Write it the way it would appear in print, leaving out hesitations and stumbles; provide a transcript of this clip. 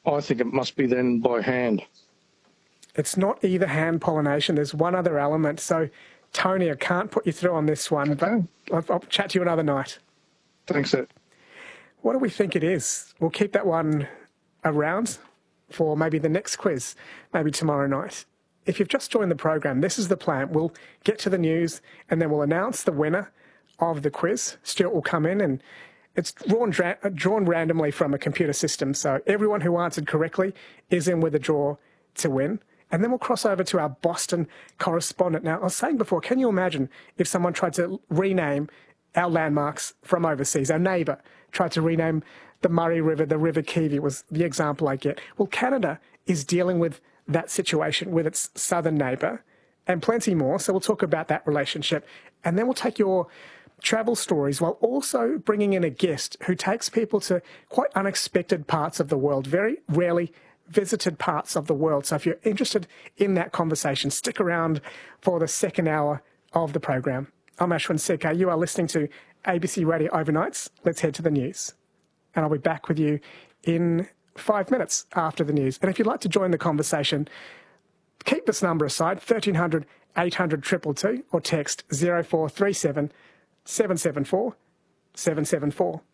I think it must be then by hand. It's not either hand pollination. There's one other element. So, Tony, I can't put you through on this one, Okay. but I'll chat to you another night. Thanks, Ed. What do we think it is? We'll keep that one around for maybe the next quiz, maybe tomorrow night. If you've just joined the program, this is the plan. We'll get to the news and then we'll announce the winner of the quiz. Stuart will come in and it's drawn randomly from a computer system. So everyone who answered correctly is in with a draw to win. And then we'll cross over to our Boston correspondent. Now, I was saying before, can you imagine if someone tried to rename our landmarks from overseas? Our neighbour tried to rename the Murray River, the River Keevy was the example I get. Well, Canada is dealing with that situation with its southern neighbour and plenty more. So we'll talk about that relationship. And then we'll take your travel stories while also bringing in a guest who takes people to quite unexpected parts of the world, very rarely visited parts of the world. So if you're interested in that conversation, stick around for the second hour of the program. I'm Ashwin Sekhar. You are listening to ABC Radio Overnights. Let's head to the news. And I'll be back with you in 5 minutes after the news. And if you'd like to join the conversation, keep this number aside, 1300 800 222, or text 0437 774 774.